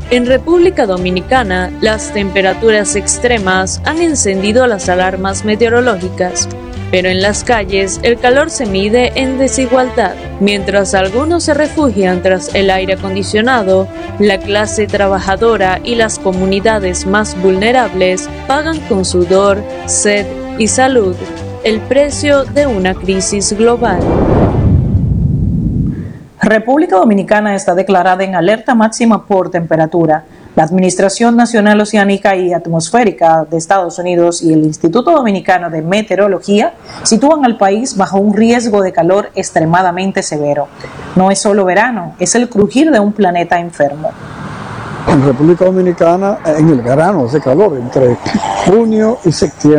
En República Dominicana, las temperaturas extremas han encendido las alarmas meteorológicas, pero en las calles el calor se mide en desigualdad. Mientras algunos se refugian tras el aire acondicionado, la clase trabajadora y las comunidades más vulnerables pagan con sudor, sed y salud el precio de una crisis global. República Dominicana está declarada en alerta máxima por temperatura. La Administración Nacional Oceánica y Atmosférica de Estados Unidos y el Instituto Dominicano de Meteorología sitúan al país bajo un riesgo de calor extremadamente severo. No es solo verano, es el crujir de un planeta enfermo. En República Dominicana, en el verano hace calor, entre junio y septiembre.